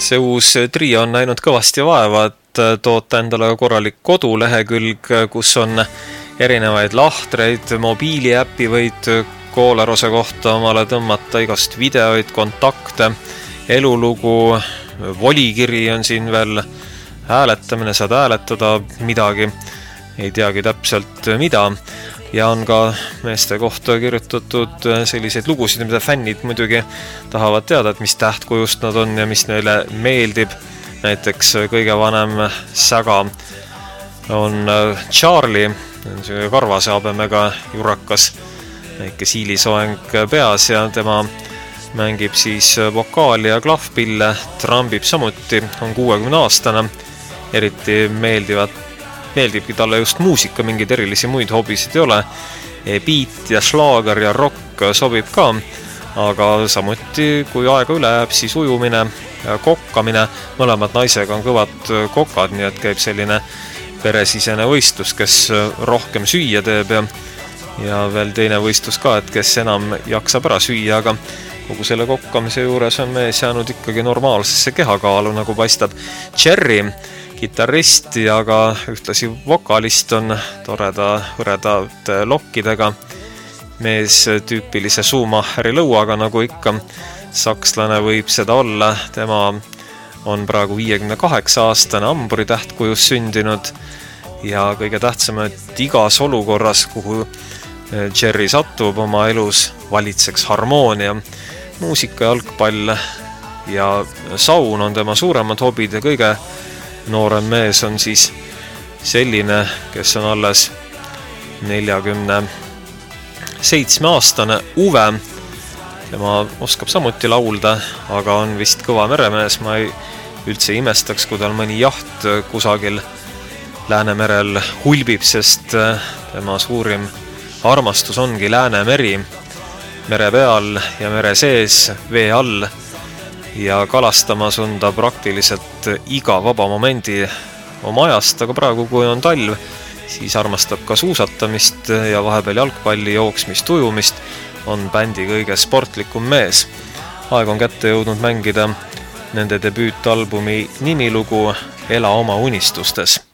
See uus trio on näinud kõvasti vaeva, et toota endale korralik kodulehekülg, kus on erinevaid lahtreid, mobiiliäppi võid Koolarose kohta omale tõmmata igast videoid, kontakte, elulugu, volikiri on siin veel, hääletamine, saad hääletada midagi, ei teagi täpselt mida. Ja on ka meeste kohta kirjutatud selliseid lugusid, mida fännid muidugi tahavad teada, et mis tähtkujust nad on ja mis neile meeldib. Näiteks kõige vanem säga on Charlie, karvase habemega jurakas, väike siilisoeng peas ja tema mängib siis vokaali ja klahvpille, trambib samuti, on 60-aastane, eriti meeldibki talle just muusika, mingeid erilisi muid hobisid ei ole. Beat ja šlaager ja rock sobib ka, aga samuti kui aega üle jääb, siis ujumine ja kokkamine. Mõlemad naisega on kõvad kokad, nii et käib selline peresisene võistlus, kes rohkem süüa teeb ja veel teine võistlus ka, et kes enam jaksab ära süüa, aga kogu selle kokkamise juures on mees jäänud ikkagi normaalsesse kehakaalu, nagu paistab. Cherry, kitarrist ja ka ühtlasi vokalist on hõredate lokkidega. Mees tüüpilise Schumacher lõuaga, nagu ikka. Sakslane võib seda olla. Tema on praegu 58-aastane, Hamburi tähtkujus sündinud ja kõige tähtsam, et igas olukorras, kuhu Cherry satub oma elus, valitseks harmoonia. Muusika, jalgpall ja saun on tema suuremad hobid ja kõige noorem mees on siis selline, kes on alles 47-aastane Uwe. Tema oskab samuti laulda, aga on vist kõva meremees. Ma ei üldse imestaks, kui tal mõni jaht kusagil Läänemerel hulbib, sest tema suurim armastus ongi Läänemeri, mere peal ja mere sees, vee all ja kalastamas on ta praktiliselt iga vaba momendi oma ajast, aga praegu, kui on talv, siis armastab ka suusatamist ja vahepeal jalgpalli, jooksmist, ujumist, on bändi kõige sportlikum mees. Aeg on kätte jõudnud mängida nende debüütalbumi nimilugu Ela oma unistustes.